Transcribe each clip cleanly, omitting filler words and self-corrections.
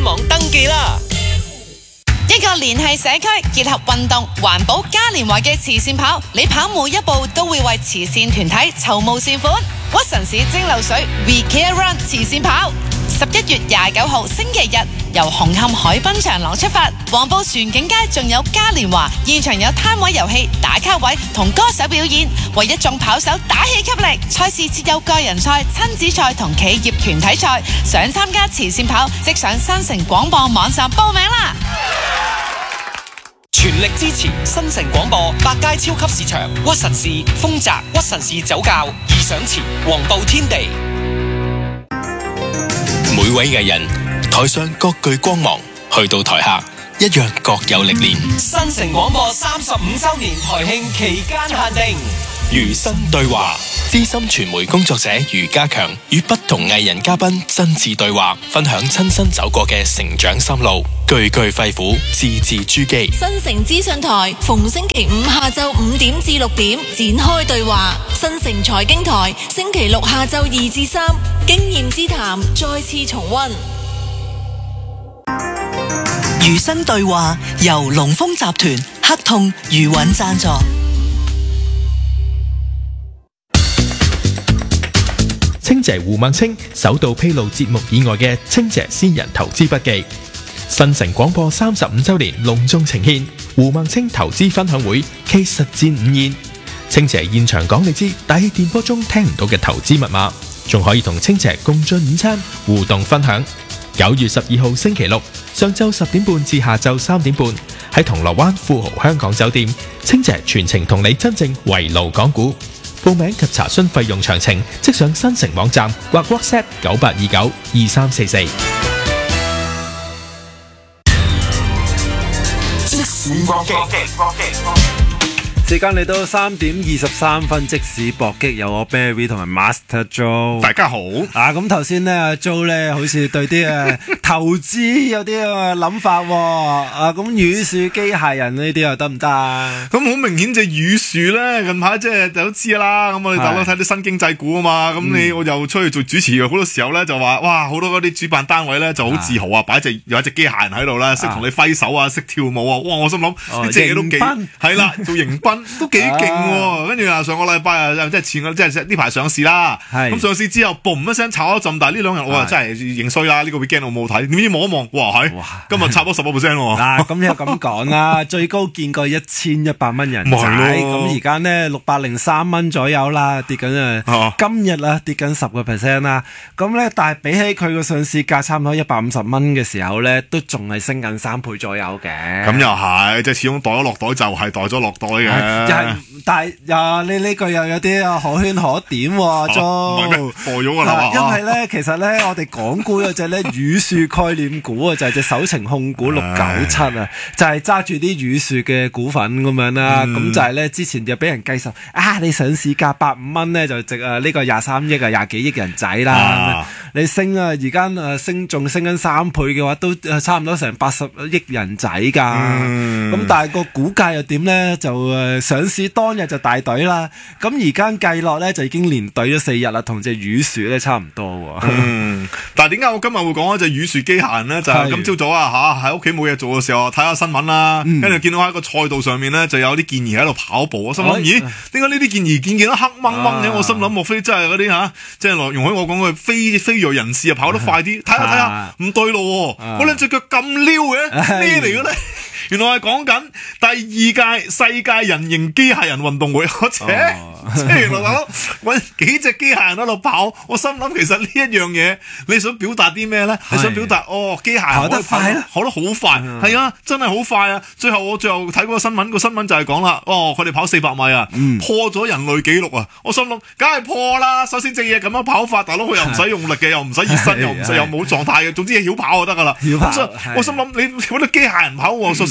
網登記啦！ 一個聯繫社區、結合運動、環保嘉年華嘅慈善跑，你跑每一步都會為慈善團體籌募善款。屈臣氏蒸餾水 We Care Run 慈善跑，11月29號星期日由紅磡海濱長廊出發，黃埔船景街仲有嘉年華，現場有攤位遊戲、打卡位同歌手表演，為一眾跑手打氣給力。賽事設有個人賽、親子賽同企業團體賽，想參加慈善跑，即上新城廣播網站報名啦！ 全力支持新城廣播百佳超級市場、屈臣氏、豐澤、屈臣氏酒窖、義享前、黃埔天地。 每位藝人台上各具光芒，去到台下一樣各有歷練。 新城廣播35周年台慶期間限定， 餘生對話，資深傳媒工作者余家強與不同藝人嘉賓親自對話，分享親身走過嘅成長心路，句句肺腑，字字珠璣。 新城資訊台逢星期五下晝5點至6點展開對話，新城財經台星期六下晝2至3經驗之談再次重溫。 餘生對話由龍豐集團、黑痛、余韻贊助。 清姐胡孟青首度披露節目以外嘅清姐私人投資筆記。新城廣播35周年隆重呈獻胡孟青投資分享會暨實戰午宴。清姐現場講你知大氣電波中聽唔到嘅投資密碼，仲可以同清姐共進午餐互動分享。9月12號星期六上晝10點半至下晝3點半喺銅鑼灣富豪香港酒店，清姐全程同你真正圍爐講股。報名及查詢費用詳情，即上新城網站或 WhatsApp 98292344。 即時搏擊，時間嚟到3點23分，即時搏擊有我 Barry 同埋 Master Joe。 大家好啊！咁頭先咧，阿 Joe 咧好似對啲投資有啲諗法喎。啊，咁羽樹機械人呢啲又得唔得啊？ 咁好明顯就羽樹咧，近排即係都知啦。咁我哋大佬睇啲新經濟股啊嘛。咁我又出去做主持，好多時候咧就話，哇，好多嗰啲主辦單位咧就好自豪啊，有一隻機械人喺度啦，識同你揮手啊，識跳舞啊。哇！我心諗呢隻嘢都幾係啦，做迎賓都幾勁喎。跟住啊，上個禮拜啊，即係呢排上市啦。咁上市之後，boom 一聲炒咗陣，但係呢兩日我啊真係認衰啦。呢個 weekend 我冇睇，點知望一望，哇係，今日插咗15%喎。 嗱，咁又咁講啦，最高見過1100蚊人仔，咁而家呢603蚊左右啦，跌緊今日啊跌緊10%啦。咁咧，但係比起佢個上市價差唔多150蚊嘅時候咧，都仲係升緊3倍左右嘅。 咁又係，即係始終袋咗落袋就係袋咗落袋嘅。 但係你呢句又有啲可圈可點喎， 唔係咩？破咗㗎啦， 因為咧，其實咧，我哋港股有隻咧羽樹概念股啊，就係隻首程控股697啊，就係揸住啲羽樹嘅股份咁樣啦。咁就係咧，之前就俾人計數你上市價85蚊咧，就值呢個23億啊，20幾億人仔啦。你升而家仲升緊3倍嘅話，都差唔多成80億人仔㗎。咁但係個股價又點咧？就上市當日就大隊啦。咁而家計落咧，就已經連隊咗4日啦，同隻羽樹咧差唔多喎。 但係點解我今日會講一隻羽樹機械人咧？就係今朝早喺屋企冇嘢做嘅時候睇下新聞啦，跟住見到喺個賽道上面咧就有啲健兒喺度跑步。我心諗咦，點解呢啲健兒見到黑掹掹嘅？我心諗莫非真係嗰啲即係容許我講佢非裔人士跑得快啲？睇下唔對路喎，嗰兩隻腳咁溜嘅咩嚟嘅咧？原來係講緊第2屆世界人形機械人運動會，即係原來揾幾隻機械人喺度跑。我心諗其實呢一樣嘢你想表達啲咩咧？你想表達機械人跑得快咧，跑得好快，係啊，真係好快啊！最後睇嗰個新聞，個新聞就係講啦，佢哋跑400米啊，破咗人類紀錄啊！我心諗梗係破啦，首先隻嘢咁樣跑法，大佬佢又唔使用力嘅，又唔使熱身，又冇狀態嘅，總之係曉跑就得噶啦。我心諗你揾啲機械人跑喎，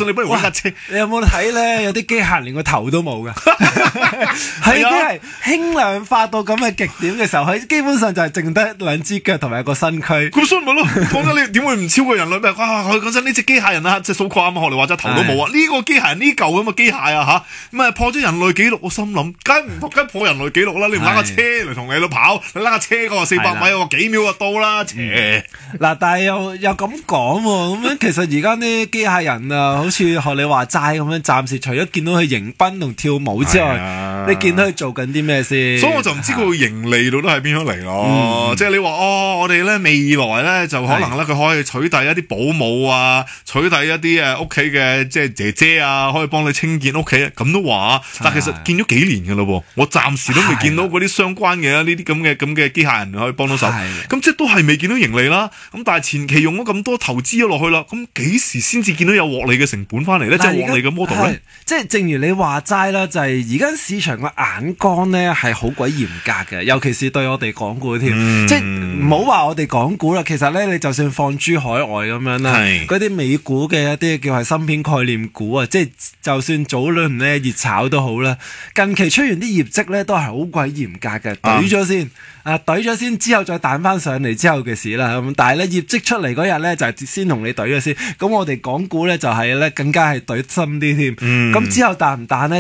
你不如揾架車。 你有冇睇咧？有啲機械人連個頭都冇㗎，係已經係輕量化到咁嘅極點嘅時候，佢基本上就係淨得兩支腳同埋個身軀。 咁所以咪咯，講真你點會唔超過人類咩？哇！講真呢隻機械人啊，即係數誇啱學你話齋頭都冇啊！呢個機械人呢嚿咁嘅機械啊嚇，咁啊破咗人類紀錄，我心諗梗破人類紀錄啦！你唔拉架車嚟同你喺度跑，你拉架車嗰個400米，我幾秒就到啦！ 嗱，但係又咁講喎，咁樣其實而家啲機械人啊，好似學你話齋咁樣，暫時除咗見到佢迎賓同跳舞之外，你見到佢做緊啲咩先？ 所以我就唔知佢盈利到都係邊樣嚟咯。即係你話我哋咧未來咧就可能咧佢可以取代一啲保姆啊，取代一啲屋企嘅即係姐姐啊，可以幫你清潔屋企啊，咁都話。但其實見咗幾年㗎咯，我暫時都未見到嗰啲相關嘅呢啲咁嘅機械人可以幫到手。咁即係都係未見到盈利啦。咁但係前期用咗咁多投資咗落去啦，咁幾時先至見到有獲利嘅成本翻嚟咧？即係獲利嘅 model 咧？ 即係正如你話齋啦，就係而家市場嘅眼光咧係好鬼嚴格嘅，尤其是對我哋港股添。即係唔好話我哋港股啦，其實咧你就算放諸海外咁樣啦，嗰啲美股嘅一啲叫係芯片概念股啊，即係就算早輪咧熱炒都好啦，近期出現啲業績咧都係好鬼嚴格嘅，懟咗先。懟咗先，之後再彈翻上嚟之後嘅事啦。咁但係咧業績出嚟嗰日咧就係先同你懟咗先。咁我哋港股咧就係咧更加係懟深啲添。咁之後彈唔彈咧？